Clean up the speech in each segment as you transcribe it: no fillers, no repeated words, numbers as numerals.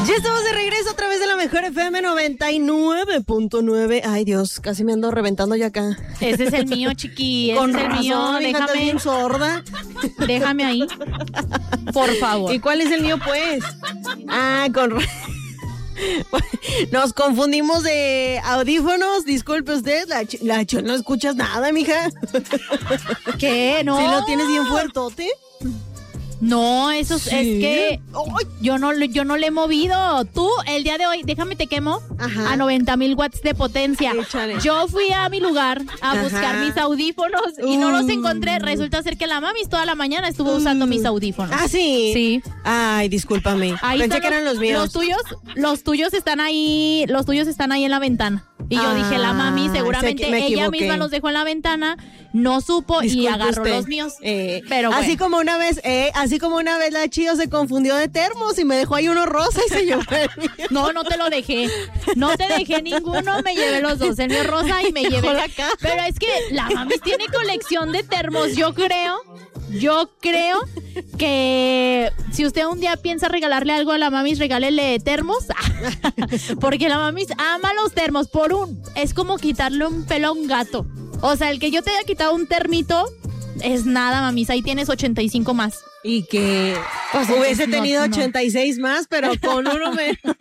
Ya estamos de regreso a través de la Mejor FM 99.9. Ay, Dios, casi me ando reventando ya acá. Ese es el mío, chiqui. Con Ese es el razón, mío. fíjate, Déjame. bien sorda. Déjame ahí. Por favor. ¿Y cuál es el mío, pues? Nos confundimos de audífonos. Disculpe usted, no escuchas nada, mija. ¿Qué? No. ¿Sí lo tienes bien fuertote? No, eso ¿Sí? es que Ay. yo no le he movido. Tú, el día de hoy, déjame te quemo. Ajá. A 90,000 watts de potencia. Échale. Yo fui a mi lugar a buscar mis audífonos y no los encontré. Resulta ser que la mamis toda la mañana estuvo usando mis audífonos. Ah, ¿sí? Sí. Ay, discúlpame. Ahí Pensé están que eran los míos. Los tuyos están ahí en la ventana. Y yo dije, la mami seguramente me ella equivoqué. misma los dejó en la ventana, no supo y Disculpe agarró usted. los míos. Pero así como una vez la Chío se confundió de termos y me dejó ahí uno rosa y se llevó el mío. No te lo dejé. No te dejé ninguno, me llevé los dos. El mío rosa y me llevé la caja. Pero es que la mami tiene colección de termos. Yo creo que si usted un día piensa regalarle algo a la mami, regálele termos. Porque la mami ama los termos. Es como quitarle un pelo a un gato. O sea, el que yo te haya quitado un termito es nada, mamis. Ahí tienes 85 más. Y que Pues hubiese entonces, tenido no. 86 más, pero con uno menos. 11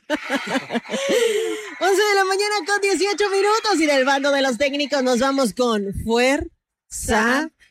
de la mañana con 18 minutos y del bando de los técnicos nos vamos con Fuerza